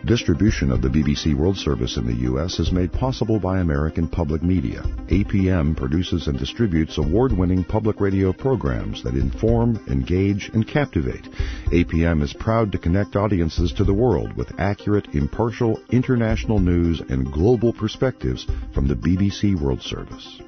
Distribution of the BBC World Service in the U.S. is made possible by American Public Media. APM produces and distributes award-winning public radio programs that inform, engage, and captivate. APM is proud to connect audiences to the world with accurate, impartial, international news and global perspectives from the BBC World Service.